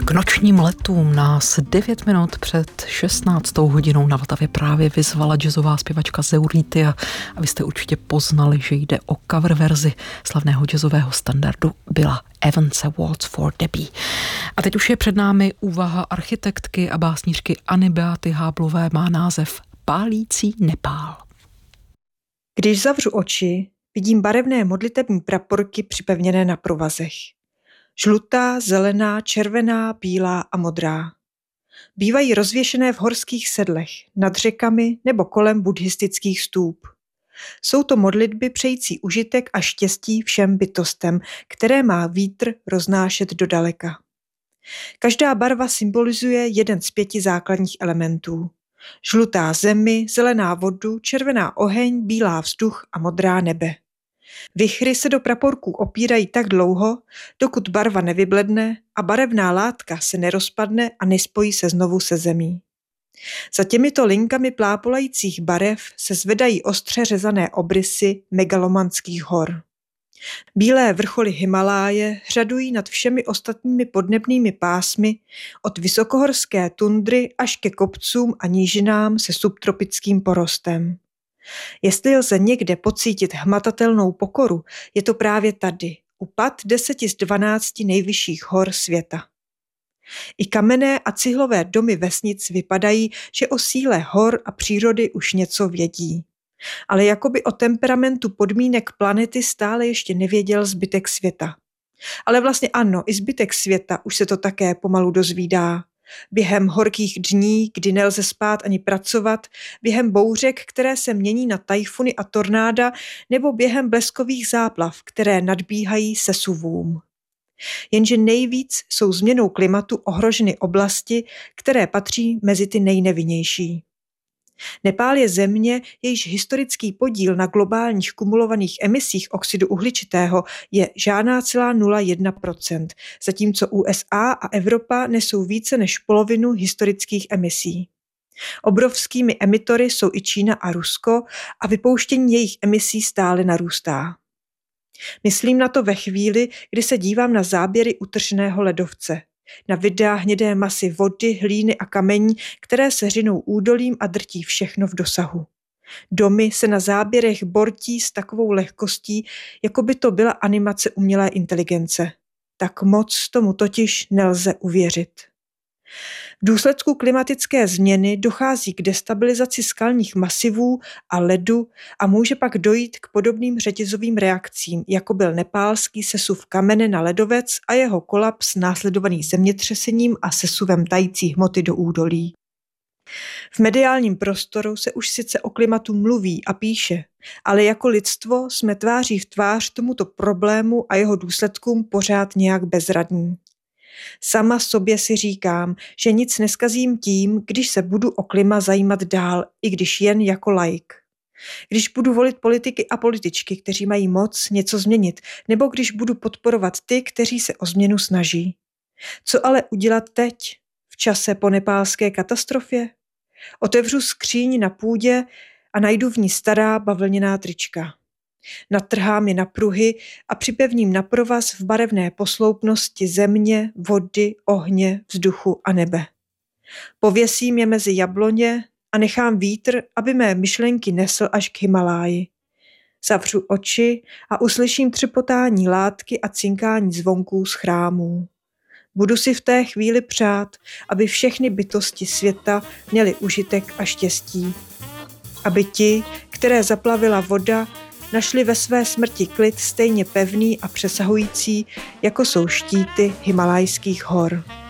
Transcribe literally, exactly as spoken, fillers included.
K nočním letům nás devět minut před šestnáctou hodinou na Vltavě právě vyzvala jazzová zpěvačka Zeurity a, a vy jste určitě poznali, že jde o cover verzi slavného jazzového standardu Billa Evanse Waltz for Debbie. A teď už je před námi úvaha architektky a básnířky Anny Beaty Háblové, má název Pálící Nepál. Když zavřu oči, vidím barevné modlitební praporky připevněné na provazech. Žlutá, zelená, červená, bílá a modrá. Bývají rozvěšené v horských sedlech, nad řekami nebo kolem buddhistických stůp. Jsou to modlitby přející užitek a štěstí všem bytostem, které má vítr roznášet do daleka. Každá barva symbolizuje jeden z pěti základních elementů. Žlutá zemi, zelená vodu, červená oheň, bílá vzduch a modrá nebe. Vichry se do praporků opírají tak dlouho, dokud barva nevybledne a barevná látka se nerozpadne a nespojí se znovu se zemí. Za těmito linkami plápolajících barev se zvedají ostře řezané obrysy megalomanských hor. Bílé vrcholy Himaláje hřadují nad všemi ostatními podnebnými pásmy od vysokohorské tundry až ke kopcům a nížinám se subtropickým porostem. Jestli lze někde pocítit hmatatelnou pokoru, je to právě tady, u pat deseti z dvanácti nejvyšších hor světa. I kamenné a cihlové domy vesnic vypadají, že o síle hor a přírody už něco vědí. Ale jakoby o temperamentu podmínek planety stále ještě nevěděl zbytek světa. Ale vlastně ano, i zbytek světa už se to také pomalu dozvídá. Během horkých dní, kdy nelze spát ani pracovat, během bouřek, které se mění na tajfuny a tornáda, nebo během bleskových záplav, které nadbíhají sesuvům. Jenže nejvíc jsou změnou klimatu ohroženy oblasti, které patří mezi ty nejnevinnější. Nepál je země, jejíž historický podíl na globálních kumulovaných emisích oxidu uhličitého je žádná celá nula celá jedna procenta, zatímco U S A a Evropa nesou více než polovinu historických emisí. Obrovskými emitory jsou i Čína a Rusko a vypouštění jejich emisí stále narůstá. Myslím na to ve chvíli, kdy se dívám na záběry utrženého ledovce. Na videa hnědé masy vody, hlíny a kamení, které se řinou údolím a drtí všechno v dosahu. Domy se na záběrech bortí s takovou lehkostí, jako by to byla animace umělé inteligence. Tak moc tomu totiž nelze uvěřit. V důsledku klimatické změny dochází k destabilizaci skalních masivů a ledu a může pak dojít k podobným řetězovým reakcím, jako byl nepálský sesuv kamene na ledovec a jeho kolaps následovaný zemětřesením a sesuvem tající hmoty do údolí. V mediálním prostoru se už sice o klimatu mluví a píše, ale jako lidstvo jsme tváří v tvář tomuto problému a jeho důsledkům pořád nějak bezradní. Sama sobě si říkám, že nic neskazím tím, když se budu o klima zajímat dál, i když jen jako laik. Když budu volit politiky a političky, kteří mají moc něco změnit, nebo když budu podporovat ty, kteří se o změnu snaží. Co ale udělat teď, v čase po nepálské katastrofě? Otevřu skříň na půdě a najdu v ní stará bavlněná trička. Natrhám je na pruhy a připevním na provaz v barevné posloupnosti země, vody, ohně, vzduchu a nebe. Pověsím je mezi jabloně a nechám vítr, aby mé myšlenky nesl až k Himaláji. Zavřu oči a uslyším třepotání látky a cinkání zvonků z chrámů. Budu si v té chvíli přát, aby všechny bytosti světa měly užitek a štěstí. Aby ti, které zaplavila voda, našli ve své smrti klid stejně pevný a přesahující, jako jsou štíty himalajských hor.